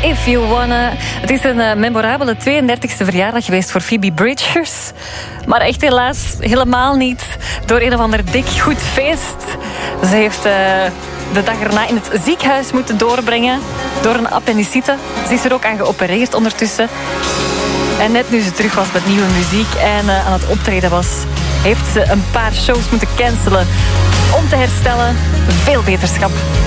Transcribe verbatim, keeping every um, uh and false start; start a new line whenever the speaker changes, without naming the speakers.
If You Wanna. Het is een uh, memorabele tweeëndertigste verjaardag geweest voor Phoebe Bridgers. Maar echt helaas helemaal niet door een of ander dik goed feest. Ze heeft uh, de dag erna in het ziekenhuis moeten doorbrengen door een appendicite. Ze is er ook aan geopereerd ondertussen. En net nu ze terug was met nieuwe muziek en uh, aan het optreden was, heeft ze een paar shows moeten cancelen om te herstellen. Veel beterschap.